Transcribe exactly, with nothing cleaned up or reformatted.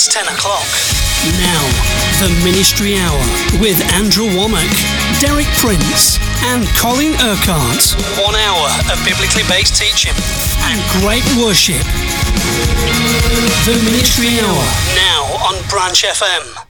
past ten o'clock. Now, the Ministry Hour with Andrew Womack, Derek Prince and Colin Urquhart. One hour of biblically based teaching and great worship. The Ministry Hour, now on Branch F M.